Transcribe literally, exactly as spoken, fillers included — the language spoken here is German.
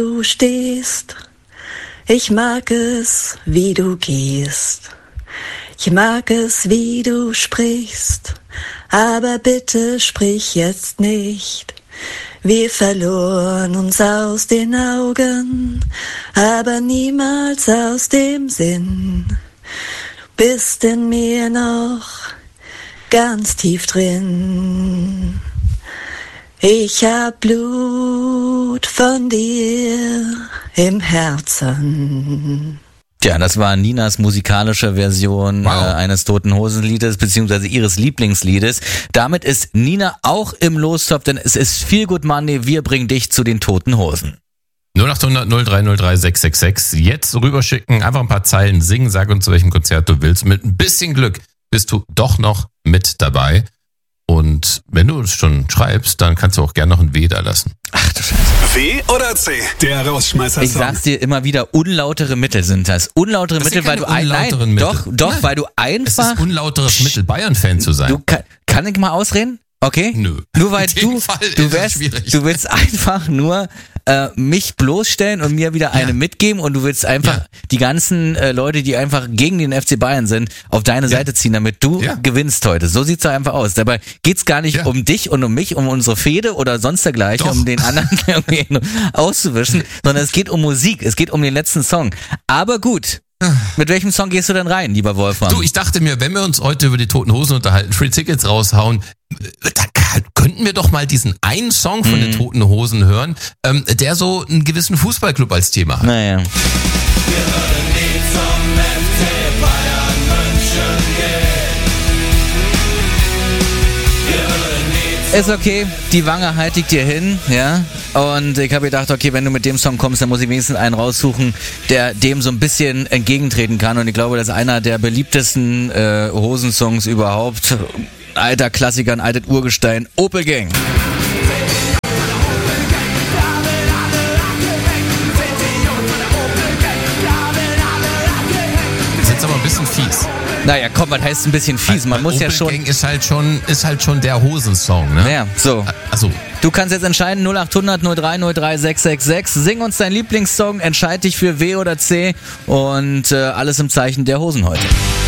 Du stehst, ich mag es, wie du gehst. Ich mag es, wie du sprichst, aber bitte sprich jetzt nicht. Wir verloren uns aus den Augen, aber niemals aus dem Sinn. Du bist in mir noch ganz tief drin. Ich hab Blut von dir im Herzen. Tja, das war Ninas musikalische Version wow. äh, eines Toten Hosen Liedes, beziehungsweise ihres Lieblingsliedes. Damit ist Nina auch im Lostop, denn es ist Feel Good Monday, wir bringen dich zu den Toten Hosen. null acht hundert null drei null drei sechs sechs sechs, jetzt rüberschicken, einfach ein paar Zeilen singen, sag uns, zu welchem Konzert du willst. Mit ein bisschen Glück bist du doch noch mit dabei. Und wenn du es schon schreibst, dann kannst du auch gerne noch ein W da lassen. Ach du Scheiße. W oder C? Der Rausschmeißer-Song. Ich sag's dir immer wieder, unlautere Mittel sind das. Unlautere das Mittel, weil du ein, nein, Mittel. doch, doch, nein. weil du einfach. Es ist unlauteres Mittel, Bayern-Fan zu sein. Du kann, kann ich mal ausreden? Okay? Nö. Nur weil In dem du, Fall du ist es wärst, schwierig. du willst einfach nur äh, mich bloßstellen und mir wieder eine Ja. mitgeben und du willst einfach Ja. die ganzen äh, Leute, die einfach gegen den F C Bayern sind, auf deine Ja. Seite ziehen, damit du Ja. gewinnst heute. So sieht's doch einfach aus. Dabei geht's gar nicht Ja. um dich und um mich, um unsere Fehde oder sonst dergleichen, Doch. um den anderen irgendwie auszuwischen, sondern es geht um Musik, es geht um den letzten Song. Aber gut. Mit welchem Song gehst du denn rein, lieber Wolfram? Du, ich dachte mir, wenn wir uns heute über die Toten Hosen unterhalten, Free Tickets raushauen, da könnten wir doch mal diesen einen Song von Mhm. den Toten Hosen hören, ähm, der so einen gewissen Fußballclub als Thema hat. Naja. Wir würden nie zum F C Bayern München gehen. Wir würden nie Ist okay, die Wange halte ich dir hin, ja. Und ich habe gedacht, okay, wenn du mit dem Song kommst, dann muss ich wenigstens einen raussuchen, der dem so ein bisschen entgegentreten kann. Und ich glaube, das ist einer der beliebtesten äh, Hosensongs überhaupt. Alter Klassiker, ein altes Urgestein, Opel Gang. Das ist jetzt aber ein bisschen fies. Naja, komm, was heißt ein bisschen fies? Man muss Opel ja schon... Gang ist halt schon, ist halt schon der Hosensong, ne? Naja, so. Also, Du kannst jetzt entscheiden, null acht hundert null drei null drei sechs sechs sechs. Sing uns deinen Lieblingssong, entscheid dich für W oder C und äh, alles im Zeichen der Hosen heute.